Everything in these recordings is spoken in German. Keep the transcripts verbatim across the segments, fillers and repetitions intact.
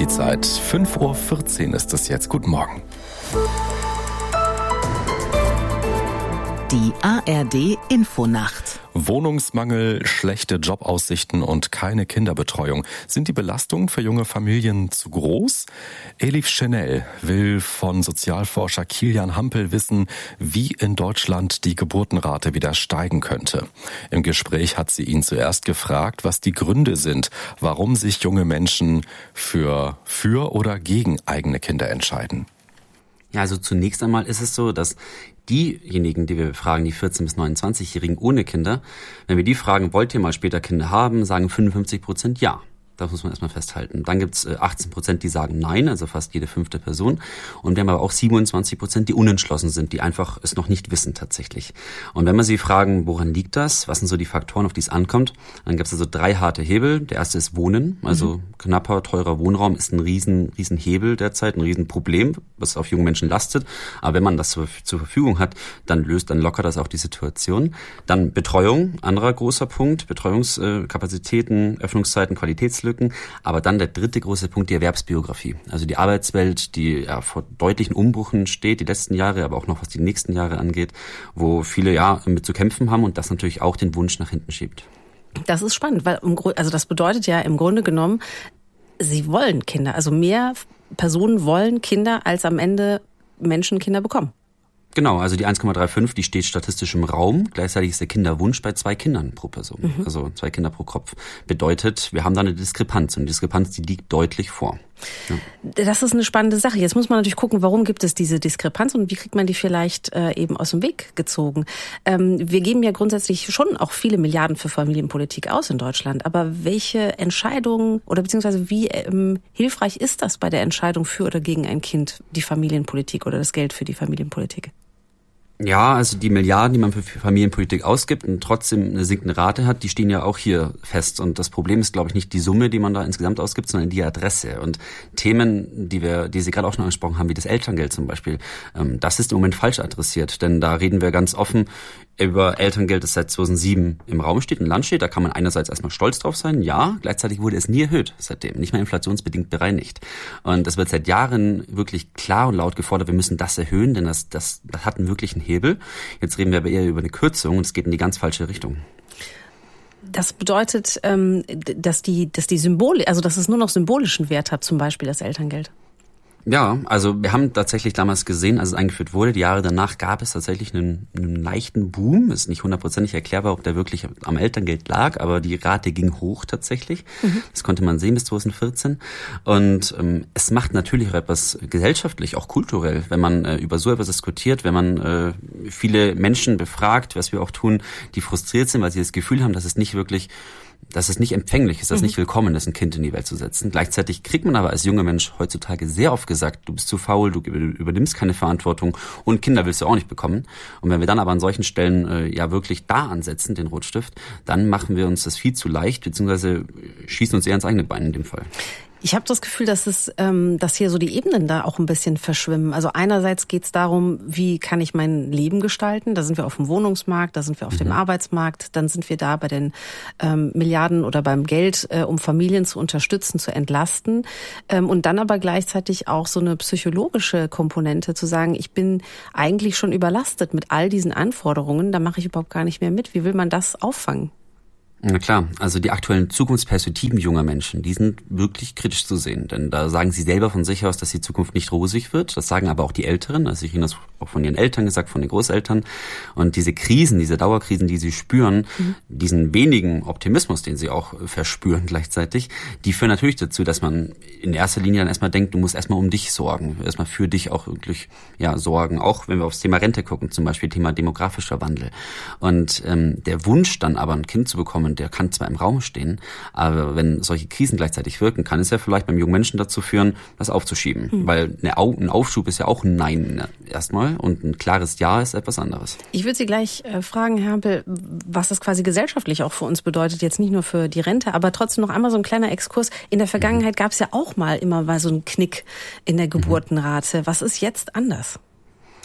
die Zeit. fünf Uhr vierzehn ist es jetzt. Guten Morgen. Die A R D-Infonacht. Wohnungsmangel, schlechte Jobaussichten und keine Kinderbetreuung. Sind die Belastungen für junge Familien zu groß? Elif Schenel will von Sozialforscher Kilian Hampel wissen, wie in Deutschland die Geburtenrate wieder steigen könnte. Im Gespräch hat sie ihn zuerst gefragt, was die Gründe sind, warum sich junge Menschen für, für oder gegen eigene Kinder entscheiden. Ja, also zunächst einmal ist es so, dass diejenigen, die wir befragen, die vierzehn- bis neunundzwanzigjährigen ohne Kinder, wenn wir die fragen, wollt ihr mal später Kinder haben, sagen fünfundfünfzig Prozent ja. Das muss man erstmal festhalten. Dann gibt's achtzehn Prozent, die sagen nein, also fast jede fünfte Person. Und wir haben aber auch siebenundzwanzig Prozent, die unentschlossen sind, die einfach es noch nicht wissen tatsächlich. Und wenn wir sie fragen, woran liegt das, was sind so die Faktoren, auf die es ankommt, dann gibt's also drei harte Hebel. Der erste ist Wohnen, also mhm. knapper, teurer Wohnraum ist ein riesen, riesen Hebel derzeit, ein riesen Problem, was auf junge Menschen lastet. Aber wenn man das zur, zur Verfügung hat, dann löst, dann lockert das auch die Situation. Dann Betreuung, anderer großer Punkt, Betreuungskapazitäten, Öffnungszeiten, Qualitätslücken. Aber dann der dritte große Punkt, die Erwerbsbiografie. Also die Arbeitswelt, die ja vor deutlichen Umbruchen steht, die letzten Jahre, aber auch noch was die nächsten Jahre angeht, wo viele ja mit zu kämpfen haben und das natürlich auch den Wunsch nach hinten schiebt. Das ist spannend, weil im Grund, also das bedeutet ja im Grunde genommen, sie wollen Kinder. Also mehr Personen wollen Kinder, als am Ende Menschen Kinder bekommen. Genau, also die eins Komma fünfunddreißig, die steht statistisch im Raum. Gleichzeitig ist der Kinderwunsch bei zwei Kindern pro Person. Mhm. Also zwei Kinder pro Kopf. Bedeutet, wir haben da eine Diskrepanz. Und die Diskrepanz, die liegt deutlich vor. Ja. Das ist eine spannende Sache. Jetzt muss man natürlich gucken, warum gibt es diese Diskrepanz und wie kriegt man die vielleicht äh, eben aus dem Weg gezogen. Ähm, wir geben ja grundsätzlich schon auch viele Milliarden für Familienpolitik aus in Deutschland. Aber welche Entscheidungen oder beziehungsweise wie ähm, hilfreich ist das bei der Entscheidung für oder gegen ein Kind, die Familienpolitik oder das Geld für die Familienpolitik? Ja, also die Milliarden, die man für Familienpolitik ausgibt und trotzdem eine sinkende Rate hat, die stehen ja auch hier fest. Und das Problem ist, glaube ich, nicht die Summe, die man da insgesamt ausgibt, sondern die Adresse. Und Themen, die wir, die Sie gerade auch schon angesprochen haben, wie das Elterngeld zum Beispiel, das ist im Moment falsch adressiert. Denn da reden wir ganz offen über Elterngeld, das seit zweitausendsieben im Raum steht, im Land steht. Da kann man einerseits erstmal stolz drauf sein. Ja, gleichzeitig wurde es nie erhöht seitdem. Nicht mal inflationsbedingt bereinigt. Und es wird seit Jahren wirklich klar und laut gefordert, wir müssen das erhöhen, denn das, das, das hat einen wirklichen Hebel. Jetzt reden wir aber eher über eine Kürzung und es geht in die ganz falsche Richtung. Das bedeutet, dass die, dass die Symbole, also dass es nur noch symbolischen Wert hat, zum Beispiel das Elterngeld. Ja, also wir haben tatsächlich damals gesehen, als es eingeführt wurde, die Jahre danach gab es tatsächlich einen, einen leichten Boom. Ist nicht hundertprozentig erklärbar, ob der wirklich am Elterngeld lag, aber die Rate ging hoch tatsächlich. Mhm. Das konnte man sehen bis zweitausendvierzehn. Und ähm, es macht natürlich auch etwas gesellschaftlich, auch kulturell, wenn man äh, über so etwas diskutiert, wenn man äh, viele Menschen befragt, was wir auch tun, die frustriert sind, weil sie das Gefühl haben, dass es nicht wirklich dass es nicht empfänglich ist, dass es nicht willkommen ist, ein Kind in die Welt zu setzen. Gleichzeitig kriegt man aber als junger Mensch heutzutage sehr oft gesagt, du bist zu faul, du übernimmst keine Verantwortung und Kinder willst du auch nicht bekommen. Und wenn wir dann aber an solchen Stellen äh, ja wirklich da ansetzen, den Rotstift, dann machen wir uns das viel zu leicht, beziehungsweise schießen uns eher ins eigene Bein in dem Fall. Ich habe das Gefühl, dass es, ähm, dass hier so die Ebenen da auch ein bisschen verschwimmen. Also einerseits geht es darum, wie kann ich mein Leben gestalten? Da sind wir auf dem Wohnungsmarkt, da sind wir auf mhm. dem Arbeitsmarkt, dann sind wir da bei den ähm, Milliarden oder beim Geld, äh, um Familien zu unterstützen, zu entlasten. Ähm, und dann aber gleichzeitig auch so eine psychologische Komponente, zu sagen, ich bin eigentlich schon überlastet mit all diesen Anforderungen, da mache ich überhaupt gar nicht mehr mit. Wie will man das auffangen? Na klar, also die aktuellen Zukunftsperspektiven junger Menschen, die sind wirklich kritisch zu sehen. Denn da sagen sie selber von sich aus, dass die Zukunft nicht rosig wird. Das sagen aber auch die Älteren. Also ich Ihnen das auch von ihren Eltern gesagt, von den Großeltern. Und diese Krisen, diese Dauerkrisen, die sie spüren, mhm. diesen wenigen Optimismus, den sie auch verspüren gleichzeitig, die führen natürlich dazu, dass man in erster Linie dann erstmal denkt, du musst erstmal um dich sorgen. Erstmal für dich auch wirklich ja sorgen. Auch wenn wir aufs Thema Rente gucken, zum Beispiel Thema demografischer Wandel. Und ähm, der Wunsch dann aber ein Kind zu bekommen, der kann zwar im Raum stehen, aber wenn solche Krisen gleichzeitig wirken, kann es ja vielleicht beim jungen Menschen dazu führen, das aufzuschieben. Hm. Weil eine Au- ein Aufschub ist ja auch ein Nein erstmal und ein klares Ja ist etwas anderes. Ich würde Sie gleich äh, fragen, Herr Hampel, was das quasi gesellschaftlich auch für uns bedeutet, jetzt nicht nur für die Rente, aber trotzdem noch einmal so ein kleiner Exkurs. In der Vergangenheit mhm. gab es ja auch mal immer mal so einen Knick in der Geburtenrate. Mhm. Was ist jetzt anders?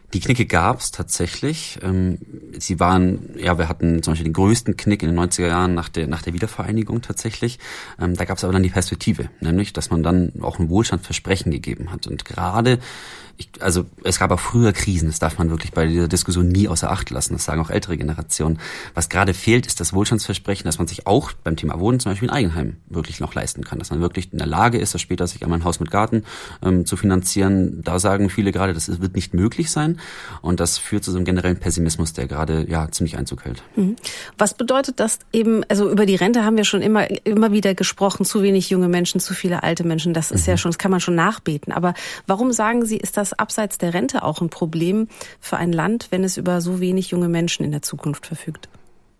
Die Knicke gab es tatsächlich. Sie waren, ja, wir hatten zum Beispiel den größten Knick in den neunziger Jahren nach der, nach der Wiedervereinigung tatsächlich. Da gab es aber dann die Perspektive, nämlich, dass man dann auch ein Wohlstandsversprechen gegeben hat. Und gerade, ich, also es gab auch früher Krisen, das darf man wirklich bei dieser Diskussion nie außer Acht lassen, das sagen auch ältere Generationen. Was gerade fehlt, ist das Wohlstandsversprechen, dass man sich auch beim Thema Wohnen zum Beispiel ein Eigenheim wirklich noch leisten kann, dass man wirklich in der Lage ist, das später sich einmal ein Haus mit Garten ähm, zu finanzieren. Da sagen viele gerade, das wird nicht möglich sein. Und das führt zu so einem generellen Pessimismus, der gerade ja ziemlich Einzug hält. Was bedeutet das eben, also über die Rente haben wir schon immer immer wieder gesprochen, zu wenig junge Menschen, zu viele alte Menschen, das ist mhm. ja schon, das kann man schon nachbeten. Aber warum sagen Sie, ist das abseits der Rente auch ein Problem für ein Land, wenn es über so wenig junge Menschen in der Zukunft verfügt?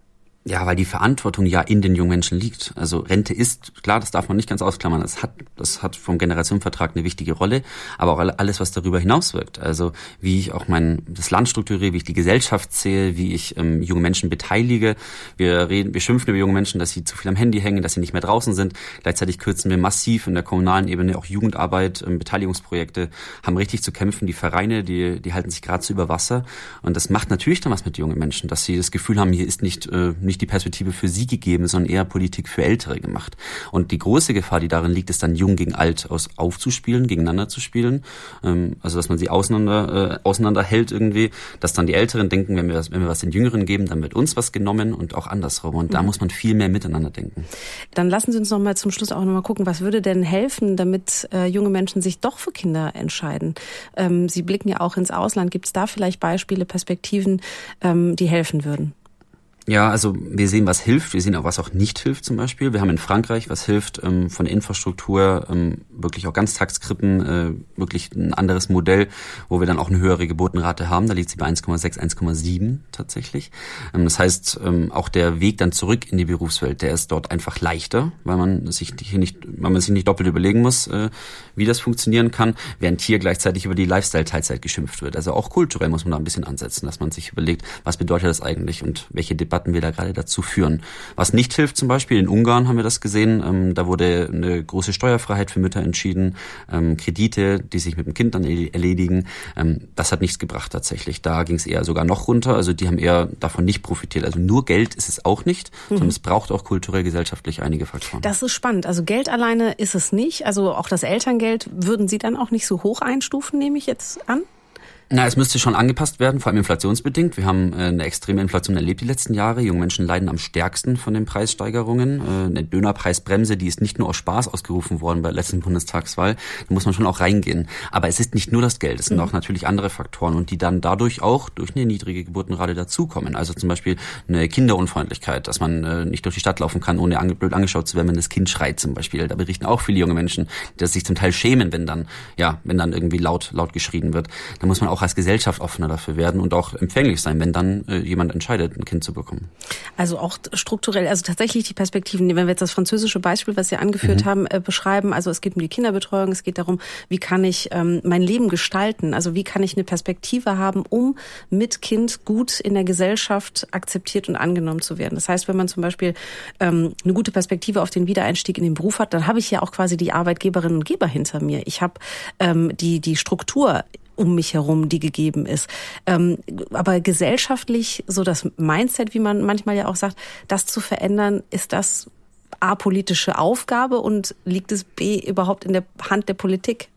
Ja, weil die Verantwortung ja in den jungen Menschen liegt. Also Rente ist, klar, das darf man nicht ganz ausklammern, das hat, das hat vom Generationenvertrag eine wichtige Rolle, aber auch alles, was darüber hinaus wirkt. Also wie ich auch mein, das Land strukturiere, wie ich die Gesellschaft sehe, wie ich ähm, junge Menschen beteilige. Wir reden, wir schimpfen über junge Menschen, dass sie zu viel am Handy hängen, dass sie nicht mehr draußen sind. Gleichzeitig kürzen wir massiv in der kommunalen Ebene auch Jugendarbeit, ähm, Beteiligungsprojekte, haben richtig zu kämpfen. Die Vereine, die, die halten sich gerade so über Wasser. Und das macht natürlich dann was mit jungen Menschen, dass sie das Gefühl haben, hier ist nicht, äh, nicht die Perspektive für sie gegeben, sondern eher Politik für Ältere gemacht. Und die große Gefahr, die darin liegt, ist dann jung gegen alt aus aufzuspielen, gegeneinander zu spielen. Ähm, also dass man sie auseinander äh, auseinander hält irgendwie, dass dann die Älteren denken, wenn wir was, wenn wir was den Jüngeren geben, dann wird uns was genommen und auch andersrum. Und mhm. da muss man viel mehr miteinander denken. Dann lassen Sie uns noch mal zum Schluss auch noch mal gucken, was würde denn helfen, damit äh, junge Menschen sich doch für Kinder entscheiden? Ähm, Sie blicken ja auch ins Ausland. Gibt es da vielleicht Beispiele, Perspektiven, ähm, die helfen würden? Ja, also wir sehen, was hilft, wir sehen auch, was auch nicht hilft zum Beispiel. Wir haben in Frankreich, was hilft, ähm, von der Infrastruktur, ähm, wirklich auch Ganztagskrippen, äh, wirklich ein anderes Modell, wo wir dann auch eine höhere Geburtenrate haben. Da liegt sie bei eins Komma sechs, eins Komma sieben tatsächlich. Ähm, das heißt, ähm, auch der Weg dann zurück in die Berufswelt, der ist dort einfach leichter, weil man sich hier nicht, weil man sich nicht doppelt überlegen muss, äh, wie das funktionieren kann, während hier gleichzeitig über die Lifestyle-Teilzeit geschimpft wird. Also auch kulturell muss man da ein bisschen ansetzen, dass man sich überlegt, was bedeutet das eigentlich und welche Debatten wir da gerade dazu führen. Was nicht hilft zum Beispiel, in Ungarn haben wir das gesehen, ähm, da wurde eine große Steuerfreiheit für Mütter entschieden, ähm, Kredite, die sich mit dem Kind dann erledigen, ähm, das hat nichts gebracht tatsächlich. Da ging es eher sogar noch runter, also die haben eher davon nicht profitiert. Also nur Geld ist es auch nicht, mhm. sondern es braucht auch kulturell, gesellschaftlich einige Faktoren. Das ist spannend. Also Geld alleine ist es nicht, also auch das Elterngeld würden Sie dann auch nicht so hoch einstufen, nehme ich jetzt an? Na, es müsste schon angepasst werden, vor allem inflationsbedingt. Wir haben äh, eine extreme Inflation erlebt die letzten Jahre. Junge Menschen leiden am stärksten von den Preissteigerungen. Äh, eine Dönerpreisbremse, die ist nicht nur aus Spaß ausgerufen worden bei der letzten Bundestagswahl. Da muss man schon auch reingehen. Aber es ist nicht nur das Geld, es sind mhm. auch natürlich andere Faktoren und die dann dadurch auch durch eine niedrige Geburtenrate dazukommen. Also zum Beispiel eine Kinderunfreundlichkeit, dass man äh, nicht durch die Stadt laufen kann, ohne ange- blöd angeschaut zu werden, wenn das Kind schreit zum Beispiel. Da berichten auch viele junge Menschen, dass sich zum Teil schämen, wenn dann, ja, wenn dann irgendwie laut, laut geschrien wird. Da muss man auch als Gesellschaft offener dafür werden und auch empfänglich sein, wenn dann äh, jemand entscheidet, ein Kind zu bekommen. Also auch strukturell, also tatsächlich die Perspektiven, wenn wir jetzt das französische Beispiel, was Sie angeführt mhm. haben, äh, beschreiben, also es geht um die Kinderbetreuung, es geht darum, wie kann ich ähm, mein Leben gestalten, also wie kann ich eine Perspektive haben, um mit Kind gut in der Gesellschaft akzeptiert und angenommen zu werden. Das heißt, wenn man zum Beispiel ähm, eine gute Perspektive auf den Wiedereinstieg in den Beruf hat, dann habe ich ja auch quasi die Arbeitgeberinnen und Geber hinter mir. Ich habe ähm, die die Struktur um mich herum, die gegeben ist. Ähm, aber gesellschaftlich, so das Mindset, wie man manchmal ja auch sagt, das zu verändern, ist das A, politische Aufgabe und liegt es B, überhaupt in der Hand der Politik?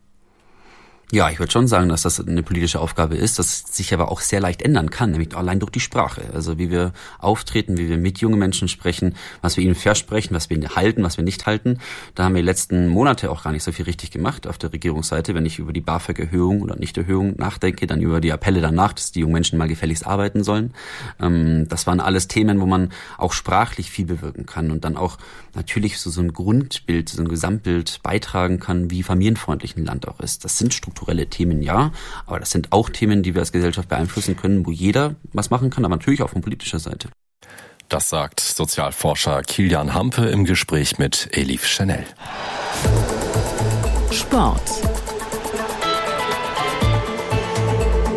Ja, ich würde schon sagen, dass das eine politische Aufgabe ist, das sich aber auch sehr leicht ändern kann, nämlich allein durch die Sprache. Also wie wir auftreten, wie wir mit jungen Menschen sprechen, was wir ihnen versprechen, was wir halten, was wir nicht halten. Da haben wir die letzten Monate auch gar nicht so viel richtig gemacht auf der Regierungsseite. Wenn ich über die BAföG-Erhöhung oder Nicht-Erhöhung nachdenke, dann über die Appelle danach, dass die jungen Menschen mal gefälligst arbeiten sollen. Das waren alles Themen, wo man auch sprachlich viel bewirken kann und dann auch natürlich so, so ein Grundbild, so ein Gesamtbild beitragen kann, wie familienfreundlich ein Land auch ist. Das sind Strukturen. Themen, ja, aber das sind auch Themen, die wir als Gesellschaft beeinflussen können, wo jeder was machen kann, aber natürlich auch von politischer Seite. Das sagt Sozialforscher Kilian Hampe im Gespräch mit Elif Schenell. Sport.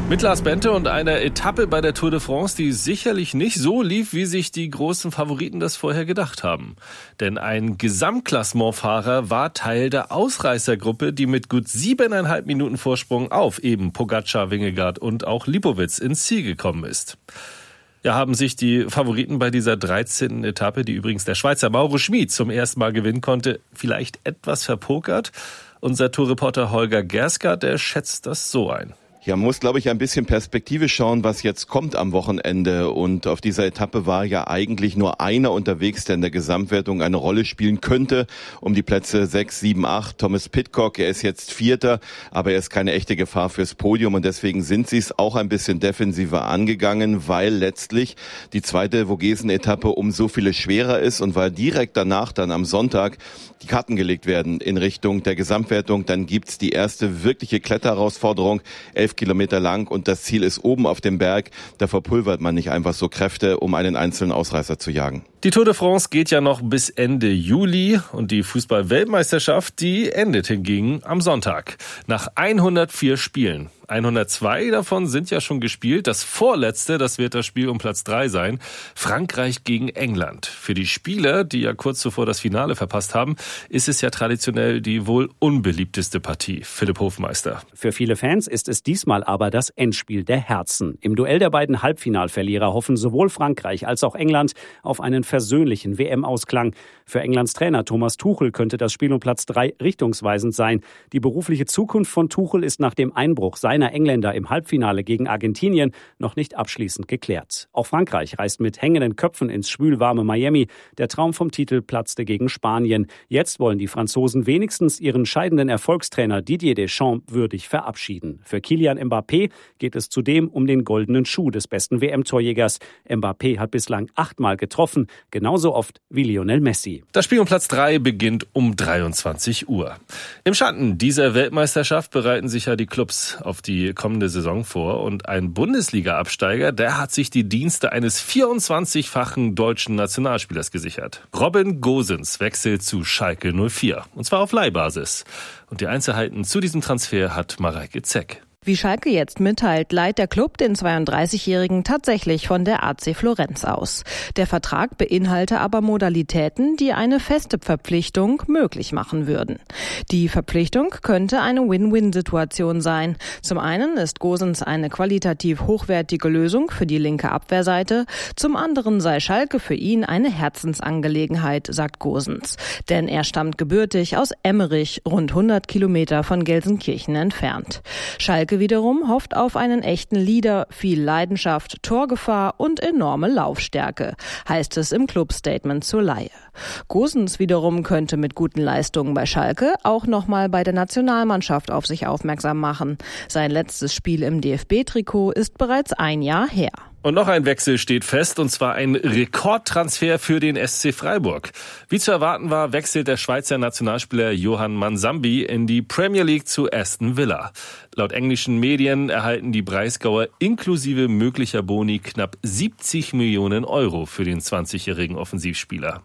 Mit Lars Bente und einer Etappe bei der Tour de France, die sicherlich nicht so lief, wie sich die großen Favoriten das vorher gedacht haben. Denn ein Gesamtklassementfahrer war Teil der Ausreißergruppe, die mit gut siebeneinhalb Minuten Vorsprung auf eben Pogačar, Vingegaard und auch Lipovic ins Ziel gekommen ist. Ja, haben sich die Favoriten bei dieser dreizehnten Etappe, die übrigens der Schweizer Mauro Schmid zum ersten Mal gewinnen konnte, vielleicht etwas verpokert? Unser Tourreporter Holger Gersgard, der schätzt das so ein. Ja, man muss, glaube ich, ein bisschen Perspektive schauen, was jetzt kommt am Wochenende. Und auf dieser Etappe war ja eigentlich nur einer unterwegs, der in der Gesamtwertung eine Rolle spielen könnte. Um die Plätze sechs, sieben, acht. Thomas Pidcock, er ist jetzt Vierter, aber er ist keine echte Gefahr fürs Podium. Und deswegen sind sie es auch ein bisschen defensiver angegangen, weil letztlich die zweite Vogesen-Etappe um so viele schwerer ist und weil direkt danach dann am Sonntag die Karten gelegt werden in Richtung der Gesamtwertung. Dann gibt's die erste wirkliche Kletterherausforderung. Elf Kilometer lang und das Ziel ist oben auf dem Berg. Da verpulvert man nicht einfach so Kräfte, um einen einzelnen Ausreißer zu jagen. Die Tour de France geht ja noch bis Ende Juli und die Fußball-Weltmeisterschaft, die endet hingegen am Sonntag. Nach hundertvier Spielen. hundertzwei davon sind ja schon gespielt. Das vorletzte, das wird das Spiel um Platz drei sein. Frankreich gegen England. Für die Spieler, die ja kurz zuvor das Finale verpasst haben, ist es ja traditionell die wohl unbeliebteste Partie. Philipp Hofmeister. Für viele Fans ist es diesmal aber das Endspiel der Herzen. Im Duell der beiden Halbfinalverlierer hoffen sowohl Frankreich als auch England auf einen versöhnlichen W M-Ausklang. Für Englands Trainer Thomas Tuchel könnte das Spiel um Platz drei richtungsweisend sein. Die berufliche Zukunft von Tuchel ist nach dem Einbruch seiner Engländer im Halbfinale gegen Argentinien noch nicht abschließend geklärt. Auch Frankreich reist mit hängenden Köpfen ins schwülwarme Miami. Der Traum vom Titel platzte gegen Spanien. Jetzt wollen die Franzosen wenigstens ihren scheidenden Erfolgstrainer Didier Deschamps würdig verabschieden. Für Kylian Mbappé geht es zudem um den goldenen Schuh des besten W M-Torjägers. Mbappé hat bislang achtmal getroffen, genauso oft wie Lionel Messi. Das Spiel um Platz drei beginnt um dreiundzwanzig Uhr. Im Schatten dieser Weltmeisterschaft bereiten sich ja die Clubs auf die kommende Saison vor. Und ein Bundesliga-Absteiger, der hat sich die Dienste eines vierundzwanzigfachen deutschen Nationalspielers gesichert. Robin Gosens wechselt zu Schalke null vier. Und zwar auf Leihbasis. Und die Einzelheiten zu diesem Transfer hat Mareike Zeck. Wie Schalke jetzt mitteilt, leiht der Club den zweiunddreißigjährigen tatsächlich von der A C Florenz aus. Der Vertrag beinhalte aber Modalitäten, die eine feste Verpflichtung möglich machen würden. Die Verpflichtung könnte eine Win-Win-Situation sein. Zum einen ist Gosens eine qualitativ hochwertige Lösung für die linke Abwehrseite. Zum anderen sei Schalke für ihn eine Herzensangelegenheit, sagt Gosens. Denn er stammt gebürtig aus Emmerich, rund hundert Kilometer von Gelsenkirchen entfernt. Schalke wiederum hofft auf einen echten Leader, viel Leidenschaft, Torgefahr und enorme Laufstärke, heißt es im Clubstatement zur Leihe. Gosens wiederum könnte mit guten Leistungen bei Schalke auch nochmal bei der Nationalmannschaft auf sich aufmerksam machen. Sein letztes Spiel im D F B-Trikot ist bereits ein Jahr her. Und noch ein Wechsel steht fest, und zwar ein Rekordtransfer für den S C Freiburg. Wie zu erwarten war, wechselt der Schweizer Nationalspieler Johan Mansambi in die Premier League zu Aston Villa. Laut englischen Medien erhalten die Breisgauer inklusive möglicher Boni knapp siebzig Millionen Euro für den zwanzigjährigen Offensivspieler.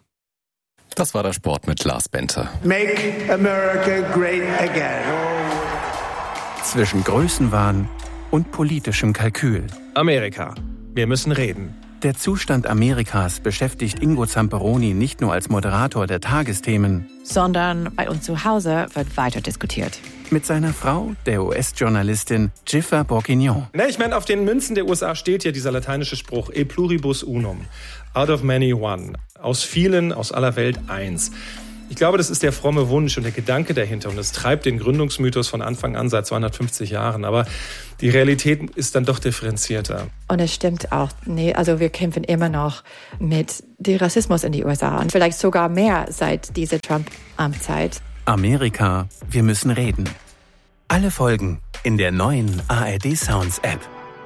Das war der Sport mit Lars Bente. Make America great again. Zwischen Größenwahn und politischem Kalkül. Amerika. Wir müssen reden. Der Zustand Amerikas beschäftigt Ingo Zamperoni nicht nur als Moderator der Tagesthemen, sondern bei uns zu Hause wird weiter diskutiert. Mit seiner Frau, der U S-Journalistin Giffer Bourguignon. Ne, ich meine, auf den Münzen der U S A steht ja dieser lateinische Spruch E pluribus unum. Out of many one. Aus vielen, aus aller Welt eins. Ich glaube, das ist der fromme Wunsch und der Gedanke dahinter. Und es treibt den Gründungsmythos von Anfang an seit zweihundertfünfzig Jahren. Aber die Realität ist dann doch differenzierter. Und es stimmt auch. Nee, also wir kämpfen immer noch mit dem Rassismus in die U S A. Und vielleicht sogar mehr seit dieser Trump-Amtszeit. Amerika, wir müssen reden. Alle Folgen in der neuen A R D Sounds App.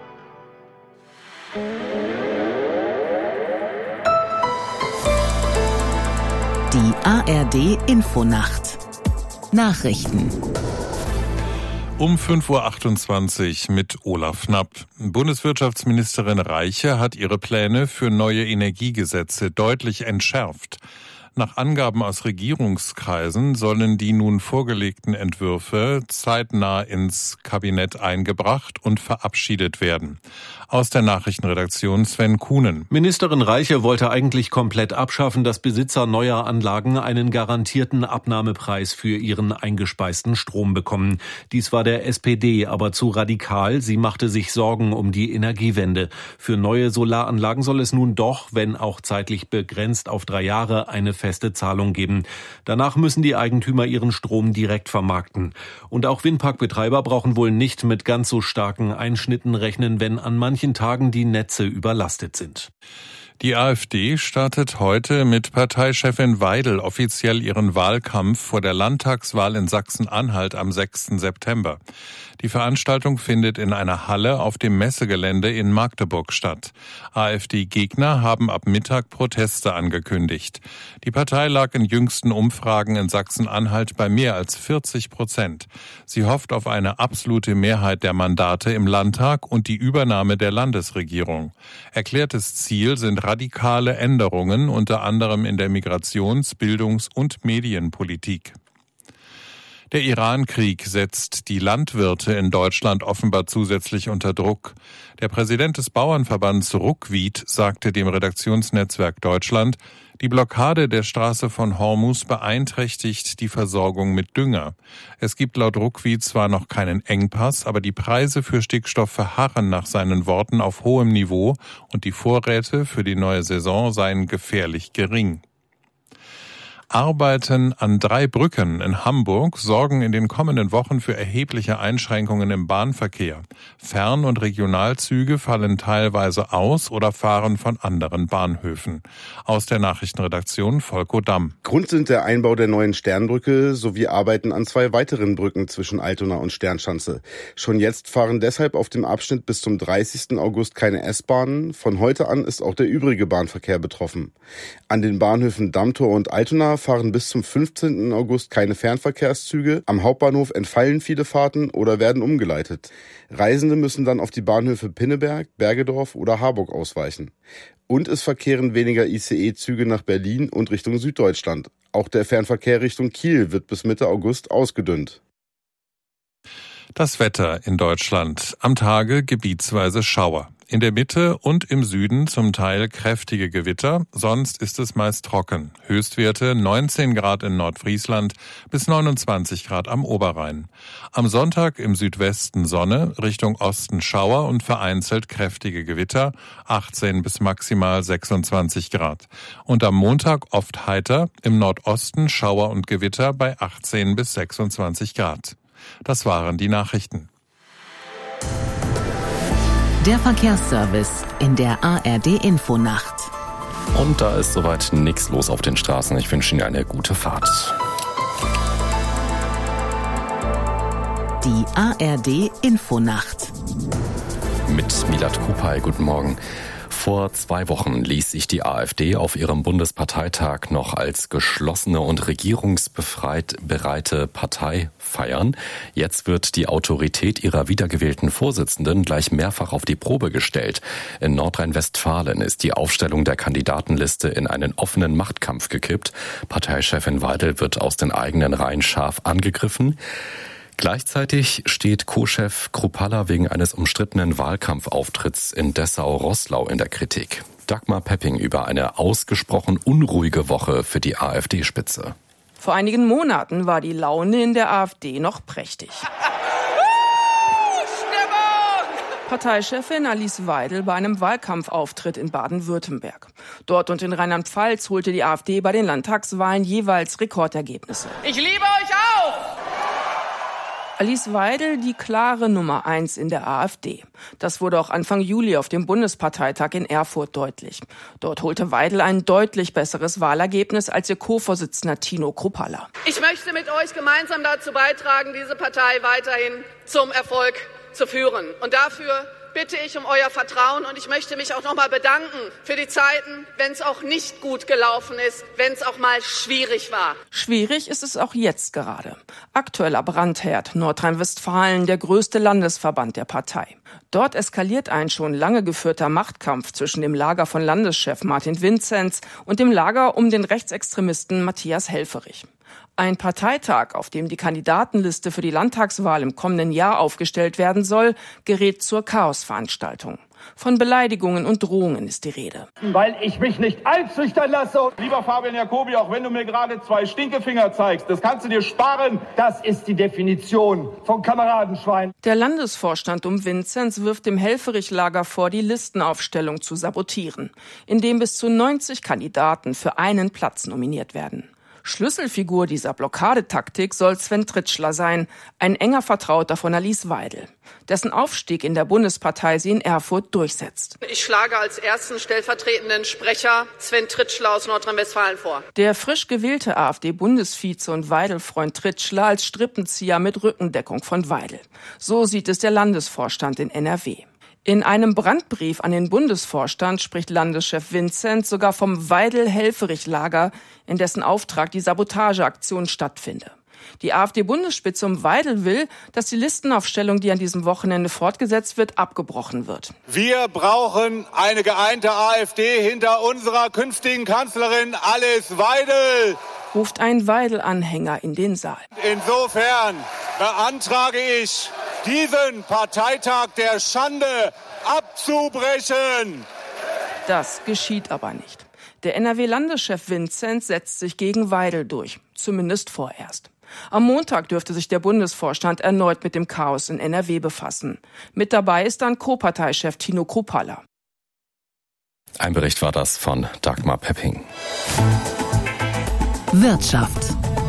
Die A R D Infonacht. Nachrichten. Um fünf Uhr achtundzwanzig mit Olaf Knapp. Bundeswirtschaftsministerin Reiche hat ihre Pläne für neue Energiegesetze deutlich entschärft. Nach Angaben aus Regierungskreisen sollen die nun vorgelegten Entwürfe zeitnah ins Kabinett eingebracht und verabschiedet werden. Aus der Nachrichtenredaktion Sven Kuhnen. Ministerin Reiche wollte eigentlich komplett abschaffen, dass Besitzer neuer Anlagen einen garantierten Abnahmepreis für ihren eingespeisten Strom bekommen. Dies war der S P D aber zu radikal. Sie machte sich Sorgen um die Energiewende. Für neue Solaranlagen soll es nun doch, wenn auch zeitlich begrenzt auf drei Jahre, eine feste Zahlung geben. Danach müssen die Eigentümer ihren Strom direkt vermarkten. Und auch Windparkbetreiber brauchen wohl nicht mit ganz so starken Einschnitten rechnen, wenn an manchen Tagen die Netze überlastet sind. Die AfD startet heute mit Parteichefin Weidel offiziell ihren Wahlkampf vor der Landtagswahl in Sachsen-Anhalt am sechsten September. Die Veranstaltung findet in einer Halle auf dem Messegelände in Magdeburg statt. AfD-Gegner haben ab Mittag Proteste angekündigt. Die Partei lag in jüngsten Umfragen in Sachsen-Anhalt bei mehr als vierzig Prozent. Sie hofft auf eine absolute Mehrheit der Mandate im Landtag und die Übernahme der Landesregierung. Erklärtes Ziel sind radikale Änderungen, unter anderem in der Migrations-, Bildungs- und Medienpolitik. Der Iran-Krieg setzt die Landwirte in Deutschland offenbar zusätzlich unter Druck. Der Präsident des Bauernverbands Ruckwied sagte dem Redaktionsnetzwerk Deutschland, die Blockade der Straße von Hormuz beeinträchtigt die Versorgung mit Dünger. Es gibt laut Ruckwied zwar noch keinen Engpass, aber die Preise für Stickstoff verharren nach seinen Worten auf hohem Niveau und die Vorräte für die neue Saison seien gefährlich gering. Arbeiten an drei Brücken in Hamburg sorgen in den kommenden Wochen für erhebliche Einschränkungen im Bahnverkehr. Fern- und Regionalzüge fallen teilweise aus oder fahren von anderen Bahnhöfen. Aus der Nachrichtenredaktion Volko Damm. Grund sind der Einbau der neuen Sternbrücke sowie Arbeiten an zwei weiteren Brücken zwischen Altona und Sternschanze. Schon jetzt fahren deshalb auf dem Abschnitt bis zum dreißigsten August keine S-Bahnen. Von heute an ist auch der übrige Bahnverkehr betroffen. An den Bahnhöfen Dammtor und Altona fahren bis zum fünfzehnten August keine Fernverkehrszüge. Am Hauptbahnhof entfallen viele Fahrten oder werden umgeleitet. Reisende müssen dann auf die Bahnhöfe Pinneberg, Bergedorf oder Harburg ausweichen. Und es verkehren weniger I C E-Züge nach Berlin und Richtung Süddeutschland. Auch der Fernverkehr Richtung Kiel wird bis Mitte August ausgedünnt. Das Wetter in Deutschland. Am Tage gebietsweise Schauer. In der Mitte und im Süden zum Teil kräftige Gewitter, sonst ist es meist trocken. Höchstwerte neunzehn Grad in Nordfriesland bis neunundzwanzig Grad am Oberrhein. Am Sonntag im Südwesten Sonne, Richtung Osten Schauer und vereinzelt kräftige Gewitter, achtzehn bis maximal sechsundzwanzig Grad. Und am Montag oft heiter, im Nordosten Schauer und Gewitter bei achtzehn bis sechsundzwanzig Grad. Das waren die Nachrichten. Der Verkehrsservice in der A R D-Infonacht. Und da ist soweit nichts los auf den Straßen. Ich wünsche Ihnen eine gute Fahrt. Die A R D-Infonacht. Mit Milad Kupay, guten Morgen. Vor zwei Wochen ließ sich die AfD auf ihrem Bundesparteitag noch als geschlossene und regierungsbereite Partei feiern. Jetzt wird die Autorität ihrer wiedergewählten Vorsitzenden gleich mehrfach auf die Probe gestellt. In Nordrhein-Westfalen ist die Aufstellung der Kandidatenliste in einen offenen Machtkampf gekippt. Parteichefin Weidel wird aus den eigenen Reihen scharf angegriffen. Gleichzeitig steht Co-Chef Kruppalla wegen eines umstrittenen Wahlkampfauftritts in Dessau-Roßlau in der Kritik. Dagmar Pepping über eine ausgesprochen unruhige Woche für die AfD-Spitze. Vor einigen Monaten war die Laune in der AfD noch prächtig. Parteichefin Alice Weidel bei einem Wahlkampfauftritt in Baden-Württemberg. Dort und in Rheinland-Pfalz holte die AfD bei den Landtagswahlen jeweils Rekordergebnisse. Ich liebe euch auch! Alice Weidel die klare Nummer eins in der AfD. Das wurde auch Anfang Juli auf dem Bundesparteitag in Erfurt deutlich. Dort holte Weidel ein deutlich besseres Wahlergebnis als ihr Co-Vorsitzender Tino Kruppalla. Ich möchte mit euch gemeinsam dazu beitragen, diese Partei weiterhin zum Erfolg zu führen. Und dafür bitte ich um euer Vertrauen und ich möchte mich auch nochmal bedanken für die Zeiten, wenn es auch nicht gut gelaufen ist, wenn es auch mal schwierig war. Schwierig ist es auch jetzt gerade. Aktueller Brandherd, Nordrhein-Westfalen, der größte Landesverband der Partei. Dort eskaliert ein schon lange geführter Machtkampf zwischen dem Lager von Landeschef Martin Vinzenz und dem Lager um den Rechtsextremisten Matthias Helfferich. Ein Parteitag, auf dem die Kandidatenliste für die Landtagswahl im kommenden Jahr aufgestellt werden soll, gerät zur Chaosveranstaltung. Von Beleidigungen und Drohungen ist die Rede. Weil ich mich nicht einschüchtern lasse. Lieber Fabian Jacobi, auch wenn du mir gerade zwei Stinkefinger zeigst, das kannst du dir sparen. Das ist die Definition von Kameradenschwein. Der Landesvorstand um Vinzenz wirft dem Helfferich-Lager vor, die Listenaufstellung zu sabotieren, indem bis zu neunzig Kandidaten für einen Platz nominiert werden. Schlüsselfigur dieser Blockadetaktik soll Sven Tritschler sein, ein enger Vertrauter von Alice Weidel, dessen Aufstieg in der Bundespartei sie in Erfurt durchsetzt. Ich schlage als ersten stellvertretenden Sprecher Sven Tritschler aus Nordrhein-Westfalen vor. Der frisch gewählte AfD-Bundesvize und Weidel-Freund Tritschler als Strippenzieher mit Rückendeckung von Weidel. So sieht es der Landesvorstand in N R W. In einem Brandbrief an den Bundesvorstand spricht Landeschef Vinzenz sogar vom Weidel-Helfferich-Lager, in dessen Auftrag die Sabotageaktion stattfinde. Die AfD-Bundesspitze um Weidel will, dass die Listenaufstellung, die an diesem Wochenende fortgesetzt wird, abgebrochen wird. Wir brauchen eine geeinte AfD hinter unserer künftigen Kanzlerin Alice Weidel, ruft ein Weidel-Anhänger in den Saal. Insofern beantrage ich, diesen Parteitag der Schande abzubrechen. Das geschieht aber nicht. Der N R W-Landeschef Vinzenz setzt sich gegen Weidel durch, zumindest vorerst. Am Montag dürfte sich der Bundesvorstand erneut mit dem Chaos in N R W befassen. Mit dabei ist dann Co-Parteichef Tino Kruppalla. Ein Bericht war das von Dagmar Pepping. Wirtschaft.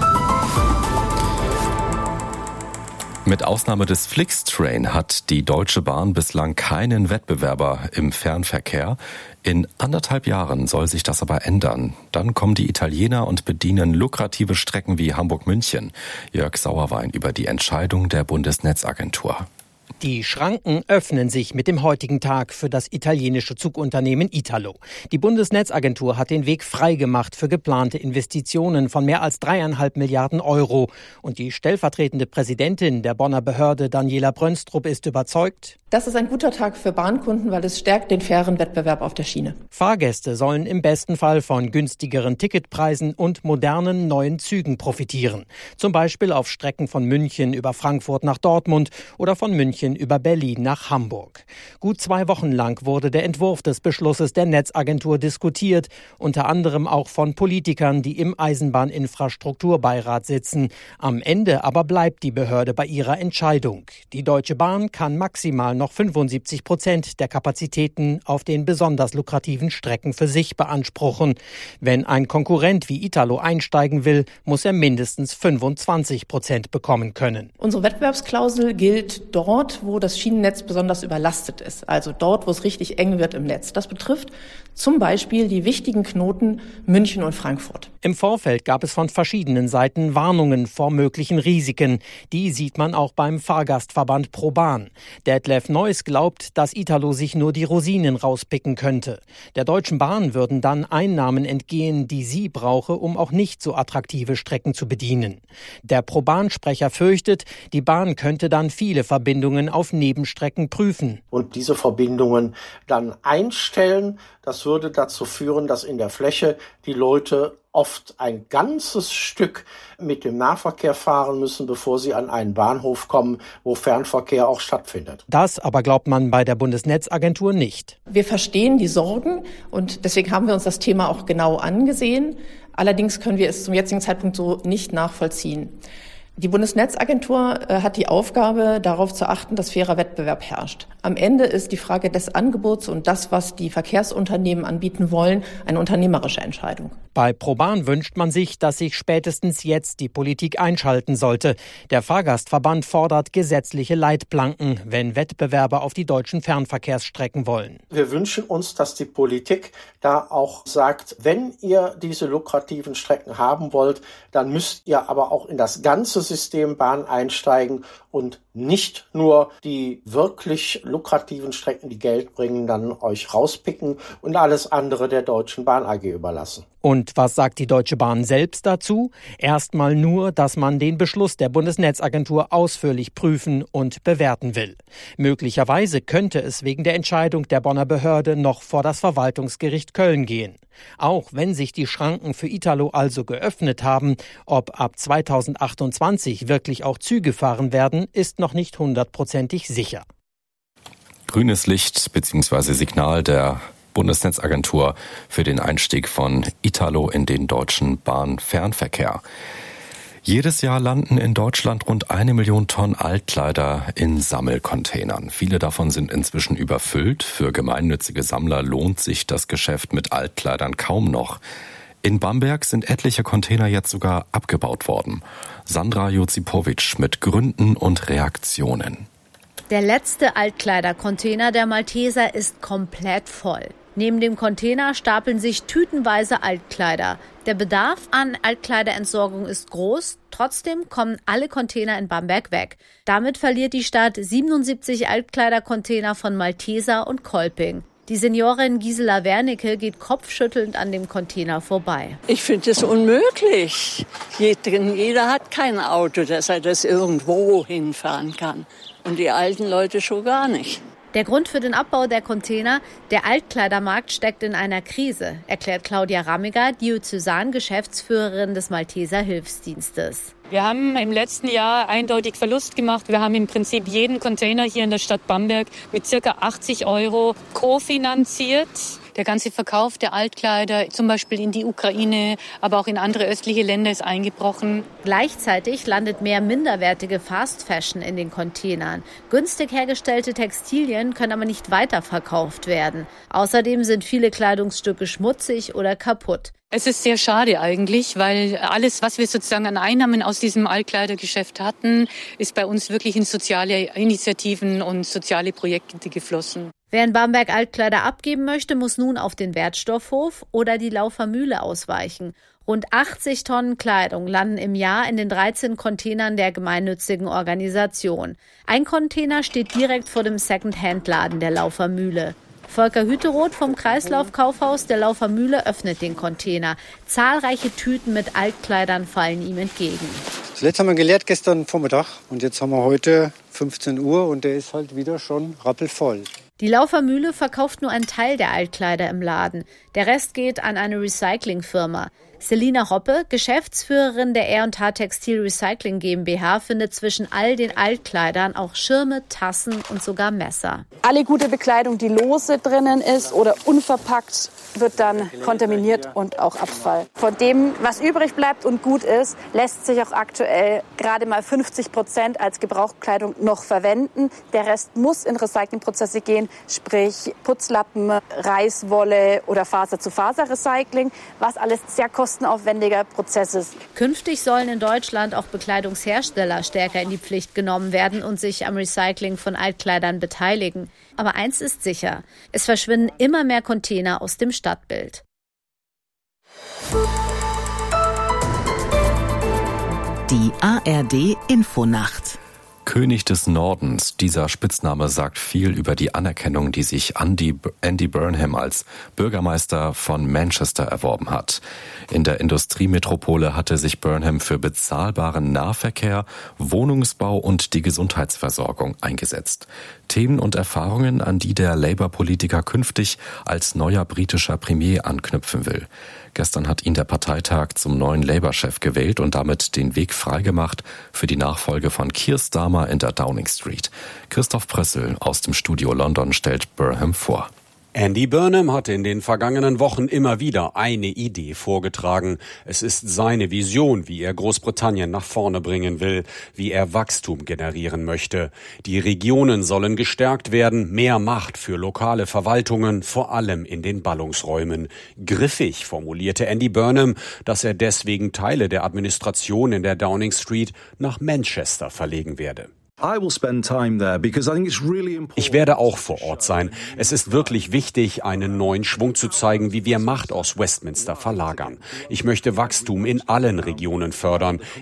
Mit Ausnahme des Flixtrain hat die Deutsche Bahn bislang keinen Wettbewerber im Fernverkehr. In anderthalb Jahren soll sich das aber ändern. Dann kommen die Italiener und bedienen lukrative Strecken wie Hamburg-München. Jörg Sauerwein über die Entscheidung der Bundesnetzagentur. Die Schranken öffnen sich mit dem heutigen Tag für das italienische Zugunternehmen Italo. Die Bundesnetzagentur hat den Weg freigemacht für geplante Investitionen von mehr als dreieinhalb Milliarden Euro. Und die stellvertretende Präsidentin der Bonner Behörde, Daniela Brönstrup, ist überzeugt: Das ist ein guter Tag für Bahnkunden, weil es stärkt den fairen Wettbewerb auf der Schiene. Fahrgäste sollen im besten Fall von günstigeren Ticketpreisen und modernen neuen Zügen profitieren. Zum Beispiel auf Strecken von München über Frankfurt nach Dortmund oder von München über Berlin nach Hamburg. Gut zwei Wochen lang wurde der Entwurf des Beschlusses der Netzagentur diskutiert, unter anderem auch von Politikern, die im Eisenbahninfrastrukturbeirat sitzen. Am Ende aber bleibt die Behörde bei ihrer Entscheidung. Die Deutsche Bahn kann maximal noch fünfundsiebzig Prozent der Kapazitäten auf den besonders lukrativen Strecken für sich beanspruchen. Wenn ein Konkurrent wie Italo einsteigen will, muss er mindestens fünfundzwanzig Prozent bekommen können. Unsere Wettbewerbsklausel gilt dort, wo das Schienennetz besonders überlastet ist, also dort, wo es richtig eng wird im Netz. Das betrifft zum Beispiel die wichtigen Knoten München und Frankfurt. Im Vorfeld gab es von verschiedenen Seiten Warnungen vor möglichen Risiken. Die sieht man auch beim Fahrgastverband ProBahn. Detlef Neuss glaubt, dass Italo sich nur die Rosinen rauspicken könnte. Der Deutschen Bahn würden dann Einnahmen entgehen, die sie brauche, um auch nicht so attraktive Strecken zu bedienen. Der ProBahn-Sprecher fürchtet, die Bahn könnte dann viele Verbindungen auf Nebenstrecken prüfen. Und diese Verbindungen dann einstellen, das würde dazu führen, dass in der Fläche die Leute oft ein ganzes Stück mit dem Nahverkehr fahren müssen, bevor sie an einen Bahnhof kommen, wo Fernverkehr auch stattfindet. Das aber glaubt man bei der Bundesnetzagentur nicht. Wir verstehen die Sorgen und deswegen haben wir uns das Thema auch genau angesehen. Allerdings können wir es zum jetzigen Zeitpunkt so nicht nachvollziehen. Die Bundesnetzagentur äh, hat die Aufgabe, darauf zu achten, dass fairer Wettbewerb herrscht. Am Ende ist die Frage des Angebots und das, was die Verkehrsunternehmen anbieten wollen, eine unternehmerische Entscheidung. Bei ProBahn wünscht man sich, dass sich spätestens jetzt die Politik einschalten sollte. Der Fahrgastverband fordert gesetzliche Leitplanken, wenn Wettbewerber auf die deutschen Fernverkehrsstrecken wollen. Wir wünschen uns, dass die Politik da auch sagt, wenn ihr diese lukrativen Strecken haben wollt, dann müsst ihr aber auch in das ganze System Bahn einsteigen und nicht nur die wirklich lukrativen Strecken, die Geld bringen, dann euch rauspicken und alles andere der Deutschen Bahn A G überlassen. Und was sagt die Deutsche Bahn selbst dazu? Erstmal nur, dass man den Beschluss der Bundesnetzagentur ausführlich prüfen und bewerten will. Möglicherweise könnte es wegen der Entscheidung der Bonner Behörde noch vor das Verwaltungsgericht Köln gehen. Auch wenn sich die Schranken für Italo also geöffnet haben, ob ab zweitausendachtundzwanzig wirklich auch Züge fahren werden, ist noch nicht hundertprozentig sicher. Grünes Licht bzw. Signal der Bundesnetzagentur für den Einstieg von Italo in den deutschen Bahnfernverkehr. Jedes Jahr landen in Deutschland rund eine Million Tonnen Altkleider in Sammelcontainern. Viele davon sind inzwischen überfüllt. Für gemeinnützige Sammler lohnt sich das Geschäft mit Altkleidern kaum noch. In Bamberg sind etliche Container jetzt sogar abgebaut worden. Sandra Jozipowitsch mit Gründen und Reaktionen. Der letzte Altkleidercontainer der Malteser ist komplett voll. Neben dem Container stapeln sich tütenweise Altkleider. Der Bedarf an Altkleiderentsorgung ist groß. Trotzdem kommen alle Container in Bamberg weg. Damit verliert die Stadt siebenundsiebzig Altkleidercontainer von Malteser und Kolping. Die Seniorin Gisela Wernicke geht kopfschüttelnd an dem Container vorbei. Ich finde es unmöglich. Jeder hat kein Auto, dass er das irgendwo hinfahren kann. Und die alten Leute schon gar nicht. Der Grund für den Abbau der Container: der Altkleidermarkt steckt in einer Krise, erklärt Claudia Rammiger, Diözesan-Geschäftsführerin des Malteser Hilfsdienstes. Wir haben im letzten Jahr eindeutig Verlust gemacht. Wir haben im Prinzip jeden Container hier in der Stadt Bamberg mit circa achtzig Euro kofinanziert. Der ganze Verkauf der Altkleider, zum Beispiel in die Ukraine, aber auch in andere östliche Länder, ist eingebrochen. Gleichzeitig landet mehr minderwertige Fast Fashion in den Containern. Günstig hergestellte Textilien können aber nicht weiterverkauft werden. Außerdem sind viele Kleidungsstücke schmutzig oder kaputt. Es ist sehr schade eigentlich, weil alles, was wir sozusagen an Einnahmen aus diesem Altkleidergeschäft hatten, ist bei uns wirklich in soziale Initiativen und soziale Projekte geflossen. Wer in Bamberg Altkleider abgeben möchte, muss nun auf den Wertstoffhof oder die Laufer Mühle ausweichen. Rund achtzig Tonnen Kleidung landen im Jahr in den dreizehn Containern der gemeinnützigen Organisation. Ein Container steht direkt vor dem Second-Hand-Laden der Laufer Mühle. Volker Hüteroth vom Kreislauf-Kaufhaus der Laufer Mühle öffnet den Container. Zahlreiche Tüten mit Altkleidern fallen ihm entgegen. Zuletzt haben wir geleert gestern Vormittag und jetzt haben wir heute fünfzehn Uhr und der ist halt wieder schon rappelvoll. Die Laufer Mühle verkauft nur einen Teil der Altkleider im Laden. Der Rest geht an eine Recyclingfirma. Selina Hoppe, Geschäftsführerin der R und H Textil Recycling GmbH, findet zwischen all den Altkleidern auch Schirme, Tassen und sogar Messer. Alle gute Bekleidung, die lose drinnen ist oder unverpackt, wird dann kontaminiert und auch Abfall. Von dem, was übrig bleibt und gut ist, lässt sich auch aktuell gerade mal fünfzig Prozent als Gebrauchskleidung noch verwenden. Der Rest muss in Recyclingprozesse gehen, sprich Putzlappen, Reißwolle oder Faser-zu-Faser-Recycling, was alles sehr kostenaufwendiger Prozess ist. Künftig sollen in Deutschland auch Bekleidungshersteller stärker in die Pflicht genommen werden und sich am Recycling von Altkleidern beteiligen. Aber eins ist sicher: Es verschwinden immer mehr Container aus dem Stadtbild. Die A R D Infonacht. König des Nordens. Dieser Spitzname sagt viel über die Anerkennung, die sich Andy, Andy Burnham als Bürgermeister von Manchester erworben hat. In der Industriemetropole hatte sich Burnham für bezahlbaren Nahverkehr, Wohnungsbau und die Gesundheitsversorgung eingesetzt. Themen und Erfahrungen, an die der Labour-Politiker künftig als neuer britischer Premier anknüpfen will. Gestern hat ihn der Parteitag zum neuen Labour-Chef gewählt und damit den Weg freigemacht für die Nachfolge von Keir Starmer in der Downing Street. Christoph Prössel aus dem Studio London stellt Burnham vor. Andy Burnham hatte in den vergangenen Wochen immer wieder eine Idee vorgetragen. Es ist seine Vision, wie er Großbritannien nach vorne bringen will, wie er Wachstum generieren möchte. Die Regionen sollen gestärkt werden, mehr Macht für lokale Verwaltungen, vor allem in den Ballungsräumen. Griffig formulierte Andy Burnham, dass er deswegen Teile der Administration in der Downing Street nach Manchester verlegen werde. Ich werde auch vor Ort sein. Es ist wirklich wichtig, einen neuen Schwung zu zeigen, wie wir Macht aus Westminster verlagern. Ich möchte Wachstum in allen Regionen fördern.